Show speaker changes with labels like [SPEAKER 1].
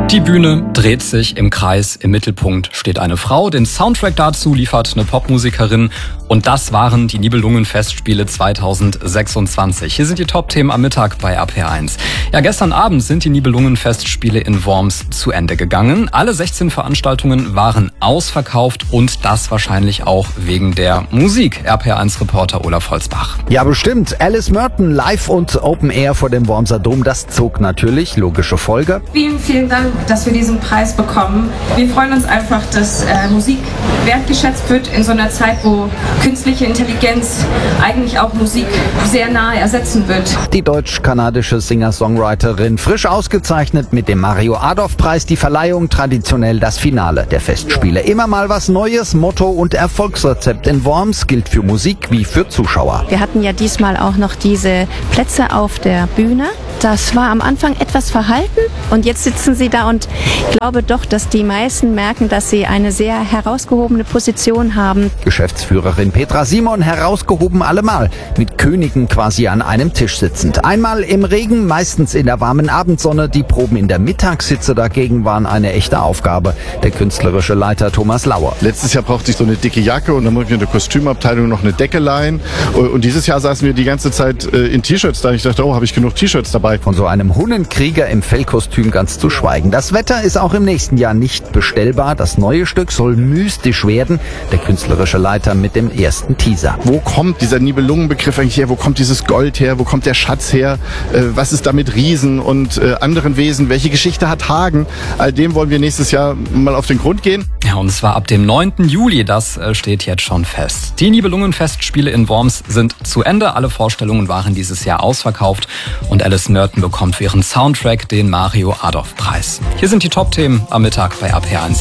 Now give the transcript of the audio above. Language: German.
[SPEAKER 1] Die Bühne dreht sich im Kreis, im Mittelpunkt steht eine Frau. Den Soundtrack dazu liefert eine Popmusikerin. Und das waren die Nibelungen-Festspiele 2026. Hier sind die Top-Themen am Mittag bei RPR1. Ja, gestern Abend sind die Nibelungen-Festspiele in Worms zu Ende gegangen. Alle 16 Veranstaltungen waren ausverkauft und das wahrscheinlich auch wegen der Musik. RPR1-Reporter Olaf Holzbach.
[SPEAKER 2] Ja, bestimmt. Alice Merton live und Open Air vor dem Wormser Dom, das zog natürlich, logische Folge.
[SPEAKER 3] Vielen, vielen Dank, dass wir diesen Preis bekommen. Wir freuen uns einfach, dass Musik wertgeschätzt wird in so einer Zeit, wo künstliche Intelligenz eigentlich auch Musik sehr nahe ersetzen wird.
[SPEAKER 2] Die deutsch-kanadische Singer-Songwriterin frisch ausgezeichnet mit dem Mario-Adolf-Preis, die Verleihung traditionell das Finale der Festspiele. Immer mal was Neues, Motto und Erfolgsrezept in Worms gilt für Musik wie für Zuschauer.
[SPEAKER 4] Wir hatten ja diesmal auch noch diese Plätze auf der Bühne. Das war am Anfang etwas verhalten und jetzt sitzen sie da und ich glaube doch, dass die meisten merken, dass sie eine sehr herausgehobene Position haben.
[SPEAKER 2] Geschäftsführerin Petra Simon herausgehoben allemal, mit Königen quasi an einem Tisch sitzend. Einmal im Regen, meistens in der warmen Abendsonne. Die Proben in der Mittagshitze dagegen waren eine echte Aufgabe. Der künstlerische Leiter Thomas Lauer.
[SPEAKER 5] Letztes Jahr brauchte ich so eine dicke Jacke und dann musste ich in der Kostümabteilung noch eine Decke leihen. Und dieses Jahr saßen wir die ganze Zeit in T-Shirts da. Ich dachte, habe ich genug T-Shirts dabei?
[SPEAKER 2] Von so einem Hunnenkrieger im Fellkostüm ganz zu schweigen. Das Wetter ist auch im nächsten Jahr nicht bestellbar. Das neue Stück soll mystisch werden. Der künstlerische Leiter mit dem ersten Teaser.
[SPEAKER 5] Wo kommt dieser Nibelungenbegriff eigentlich her? Wo kommt dieses Gold her? Wo kommt der Schatz her? Was ist da mit Riesen und anderen Wesen? Welche Geschichte hat Hagen? All dem wollen wir nächstes Jahr mal auf den Grund gehen.
[SPEAKER 1] Ja, und zwar ab dem 9. Juli, das steht jetzt schon fest. Die Nibelungen-Festspiele in Worms sind zu Ende. Alle Vorstellungen waren dieses Jahr ausverkauft und Alice Merton bekommt für ihren Soundtrack den Mario-Adolf-Preis. Hier sind die Top-Themen am Mittag bei RPR1.